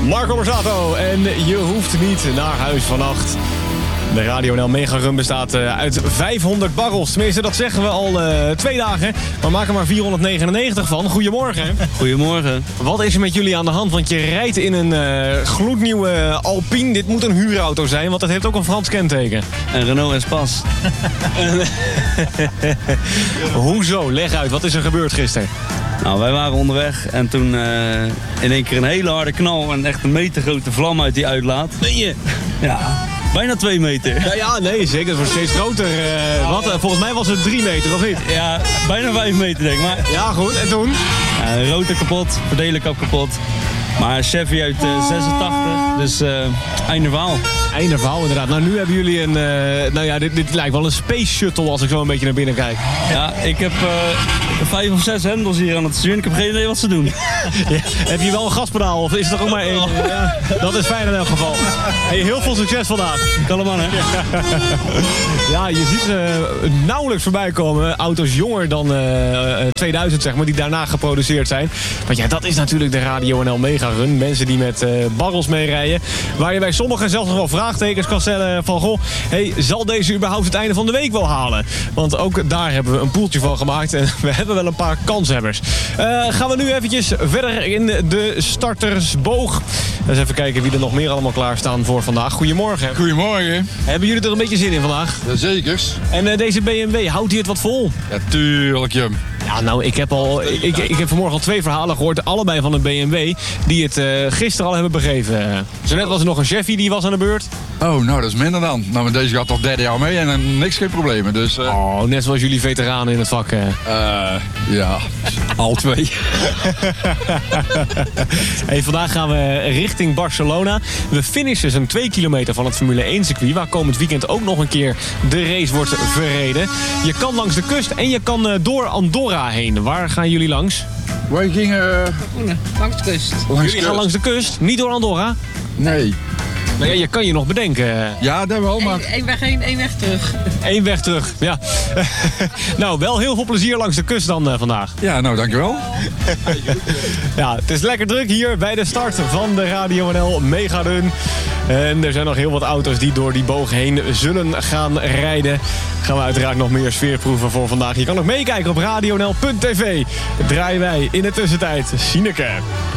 Marco Borsato en je hoeft niet naar huis vannacht. De Radio NL Mega Run bestaat uit 500 barrels. Tenminste, dat zeggen we al 2 dagen. Maar maken maar 499 van. Goedemorgen. Goedemorgen. Wat is er met jullie aan de hand? Want je rijdt in een gloednieuwe Alpine. Dit moet een huurauto zijn, want het heeft ook een Frans kenteken. En Renault Espace. Hoezo? Leg uit. Wat is er gebeurd gisteren? Nou, wij waren onderweg en toen in één keer een hele harde knal en echt een metergrote vlam uit die uitlaat. Ben je? Ja, bijna 2 meter. Ja, nee, zeker. Het wordt steeds groter. Volgens mij was het 3 meter, of niet? Ja, bijna 5 meter denk ik. Maar ja, goed. En toen? Rotor kapot, verdelerkap kapot. Maar Chevy uit 86, dus einde verhaal. Einde verhaal, inderdaad. Nou, nu hebben jullie een... dit lijkt wel een space shuttle als ik zo een beetje naar binnen kijk. Ja, ik heb 5 of 6 hendels hier aan het sturen. Ik heb geen idee wat ze doen. Ja, heb je wel een gaspedaal of is er ook maar 1? Ja, dat is fijn in elk geval. Hey, heel veel succes vandaag. Kalleman, hè? Ja, je ziet nauwelijks voorbij komen. Auto's jonger dan 2000, zeg maar, die daarna geproduceerd zijn. Want ja, dat is natuurlijk de Radio NL Mega Run. Mensen die met barrels meerijden. Waar je bij sommigen zelfs nog wel vraagtekens kan stellen van... Goh, hey, zal deze überhaupt het einde van de week wel halen? Want ook daar hebben we een poeltje van gemaakt. En we hebben wel een paar kanshebbers. Gaan we nu eventjes verder in de startersboog. Eens even kijken wie er nog meer allemaal klaarstaan voor vandaag. Goedemorgen. Goedemorgen. Hebben jullie er een beetje zin in vandaag? Jazeker. En deze BMW, houdt hij het wat vol? Ja, tuurlijk, Jum. Ja, nou, ik heb vanmorgen al 2 verhalen gehoord, allebei van een BMW, die het gisteren al hebben begeven. Zo net was er nog een Chevy, die was aan de beurt. Oh, nou, dat is minder dan. Nou, maar deze gaat al 3 jaar mee en dan niks, geen problemen. Dus, Oh, net zoals jullie veteranen in het vak. Ja, al 2. Hey, vandaag gaan we richting Barcelona. We finishen zo'n 2 kilometer van het Formule 1 circuit, waar komend weekend ook nog een keer de race wordt verreden. Je kan langs de kust en je kan door Andorra heen. Waar gaan jullie langs? Wij gingen... Langs de kust. Jullie gaan langs de kust, niet door Andorra? Nee. Nou ja, je kan je nog bedenken. Ja, dat wel, maar... Eén weg heen, 1 weg terug. 1 weg terug, ja. Nou, wel heel veel plezier langs de kust dan vandaag. Ja, nou, dankjewel. Ja, het is lekker druk hier bij de start van de Radio NL Mega Run. En er zijn nog heel wat auto's die door die boog heen zullen gaan rijden. Gaan we uiteraard nog meer sfeerproeven voor vandaag. Je kan nog meekijken op radionl.tv. Draaien wij in de tussentijd Sineke.